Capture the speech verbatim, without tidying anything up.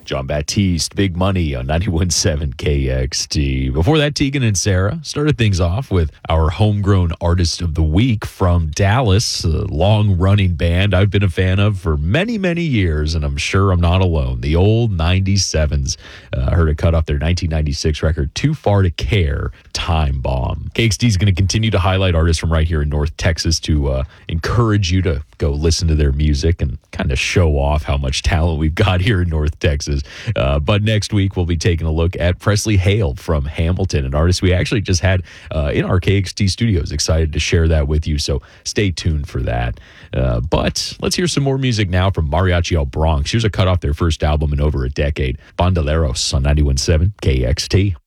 John Baptiste, Big Money on ninety-one point seven K X T. Before that, Tegan and Sarah started things off with our homegrown artist of the week from Dallas, a long-running band I've been a fan of for many, many years, and I'm sure I'm not alone. The old ninety-sevens. Uh, I heard it cut off their nineteen ninety-six record, Too Far to Care, Time Bomb. K X T is going to continue to highlight artists from right here in North Texas to uh, encourage you to go listen to their music and kind of show off how much talent we've got here in North Texas. Uh, but next week, we'll be taking a look at Presley Hale from Hamilton, an artist we actually just had uh, in our K X T studios. Excited to share that with you, so stay tuned for that. Uh, but let's hear some more music now from Mariachi El Bronx. Here's a cut off their first album in over a decade, Bandoleros on ninety-one point seven K X T.